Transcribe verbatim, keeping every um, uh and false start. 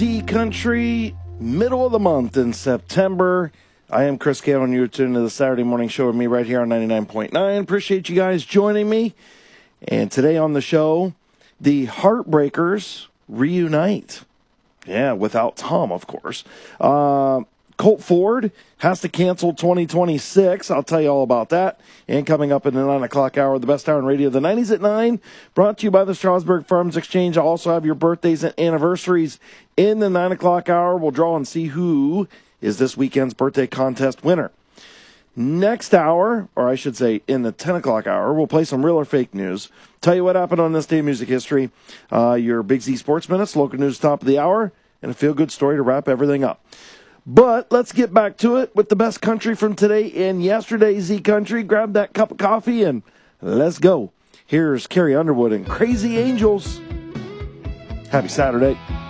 Z Country, middle of the month in September. I am Chris Cato, and you're tuned to the Saturday morning show with me right here on ninety-nine point nine. Appreciate you guys joining me. And today on the show, the Heartbreakers reunite. Yeah, without Tom, of course. Uh, Colt Ford has to cancel twenty twenty-six. I'll tell you all about that. And coming up in the nine o'clock hour, the best hour in radio, the nineties at nine, brought to you by the Strasburg Farms Exchange. I'll also have your birthdays and anniversaries in the nine o'clock hour. We'll draw and see who is this weekend's birthday contest winner. Next hour, or I should say in the ten o'clock hour, we'll play some real or fake news. Tell you what happened on this day in music history. Uh, your Big Z Sports Minutes, local news top of the hour, and a feel-good story to wrap everything up. But let's get back to it with the best country from today and yesterday, Z Country. Grab that cup of coffee and let's go. Here's Carrie Underwood and Crazy Angels. Happy Saturday.